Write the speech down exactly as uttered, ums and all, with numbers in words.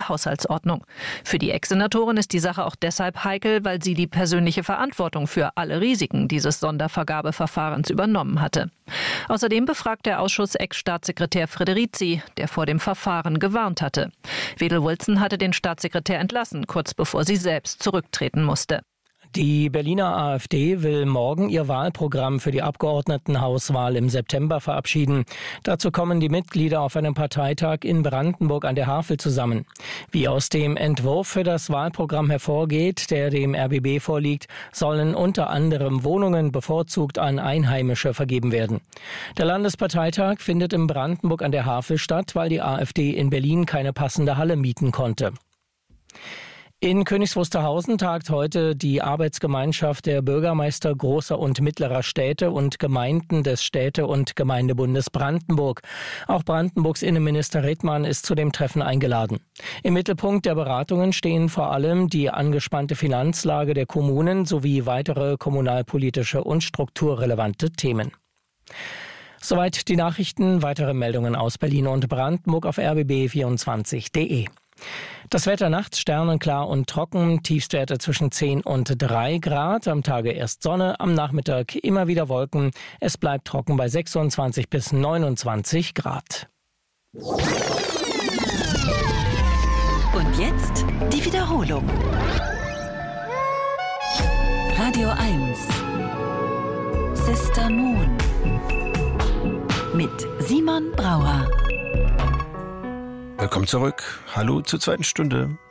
der Haushaltsordnung. Für die Ex-Senatorin ist die Sache auch deshalb heikel, weil sie die persönliche Verantwortung für alle Risiken dieses Sondervergabeverfahrens übernommen hatte. Außerdem befragt der Ausschuss Ex-Staatssekretär Frederici, der vor dem Verfahren gewarnt hatte. Wedel-Wilson hatte den Staatssekretär entlassen, kurz bevor sie selbst zurücktreten musste. Die Berliner AfD will morgen ihr Wahlprogramm für die Abgeordnetenhauswahl im September verabschieden. Dazu kommen die Mitglieder auf einem Parteitag in Brandenburg an der Havel zusammen. Wie aus dem Entwurf für das Wahlprogramm hervorgeht, der dem R B B vorliegt, sollen unter anderem Wohnungen bevorzugt an Einheimische vergeben werden. Der Landesparteitag findet in Brandenburg an der Havel statt, weil die AfD in Berlin keine passende Halle mieten konnte. In Königs Wusterhausen tagt heute die Arbeitsgemeinschaft der Bürgermeister großer und mittlerer Städte und Gemeinden des Städte- und Gemeindebundes Brandenburg. Auch Brandenburgs Innenminister Redmann ist zu dem Treffen eingeladen. Im Mittelpunkt der Beratungen stehen vor allem die angespannte Finanzlage der Kommunen sowie weitere kommunalpolitische und strukturrelevante Themen. Soweit die Nachrichten. Weitere Meldungen aus Berlin und Brandenburg auf r b b vierundzwanzig punkt d e. Das Wetter nachts sternenklar und trocken, Tiefstwerte zwischen zehn und drei Grad, am Tage erst Sonne, am Nachmittag immer wieder Wolken. Es bleibt trocken bei sechsundzwanzig bis neunundzwanzig Grad. Und jetzt die Wiederholung. Radio eins. Sister Moon. Mit Simon Brauer. Willkommen zurück. Hallo zur zweiten Stunde.